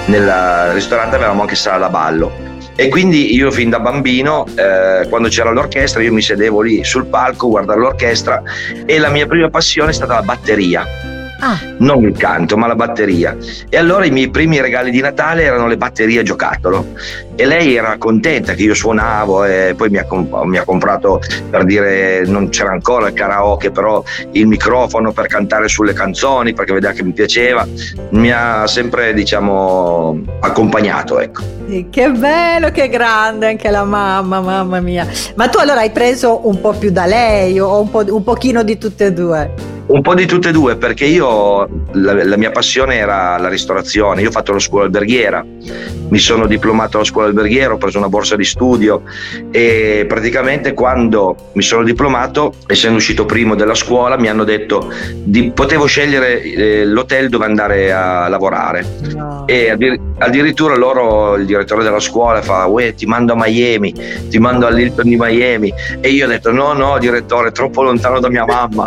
nel ristorante avevamo anche sala da ballo, e quindi io fin da bambino quando c'era l'orchestra io mi sedevo lì sul palco a guardare l'orchestra, e la mia prima passione è stata la batteria. Non il canto, ma la batteria. E allora i miei primi regali di Natale erano le batterie a giocattolo, e lei era contenta che io suonavo, e poi mi ha comprato, per dire, non c'era ancora il karaoke, però il microfono per cantare sulle canzoni, perché vedeva che mi piaceva. Mi ha sempre, diciamo, accompagnato, ecco. Che bello, che grande anche la mamma mia. Ma tu allora hai preso un po' più da lei o un pochino di tutte e due? Un po' di tutte e due, perché io la mia passione era la ristorazione. Io ho fatto la scuola alberghiera, mi sono diplomato alla scuola alberghiera, ho preso una borsa di studio, e praticamente quando mi sono diplomato, essendo uscito primo della scuola, mi hanno detto potevo scegliere l'hotel dove andare a lavorare. No. E addirittura il direttore della scuola fa: uè, ti mando a Miami, ti mando all'Hilton di Miami. E io ho detto no direttore, troppo lontano da mia mamma,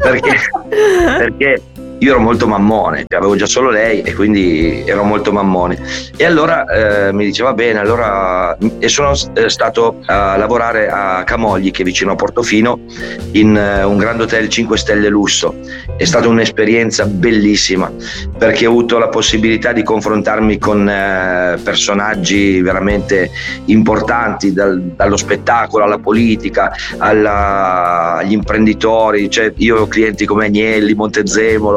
perché io ero molto mammone, avevo già solo lei e quindi ero molto mammone. E allora mi diceva bene, allora, e sono stato a lavorare a Camogli, che è vicino a Portofino, in un grande hotel 5 stelle lusso. È stata un'esperienza bellissima, perché ho avuto la possibilità di confrontarmi con personaggi veramente importanti, dallo spettacolo alla politica agli imprenditori. Cioè, io ho clienti come Agnelli, Montezemolo,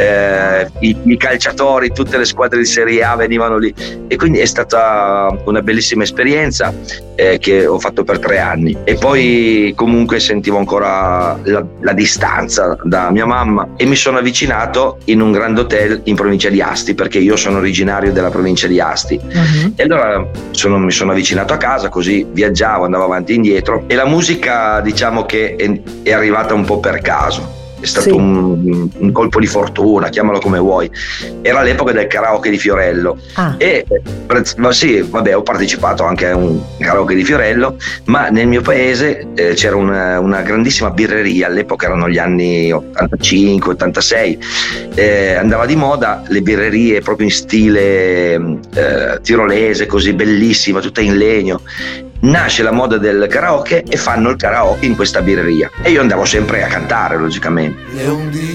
i calciatori, tutte le squadre di Serie A venivano lì, e quindi è stata una bellissima esperienza che ho fatto per 3 anni. E poi comunque sentivo ancora la distanza da mia mamma, e mi sono avvicinato in un grande hotel in provincia di Asti, perché io sono originario della provincia di Asti. E allora mi sono avvicinato a casa, così viaggiavo, andavo avanti e indietro, e la musica, diciamo che è arrivata un po' per caso. È stato un colpo di fortuna, chiamalo come vuoi. Era l'epoca del karaoke di Fiorello. E sì, vabbè, ho partecipato anche a un karaoke di Fiorello, ma nel mio paese c'era una grandissima birreria. All'epoca erano gli anni 85-86, andava di moda le birrerie proprio in stile tirolese, così, bellissima, tutta in legno. Nasce la moda del karaoke e fanno il karaoke in questa birreria, e io andavo sempre a cantare, logicamente. Le 11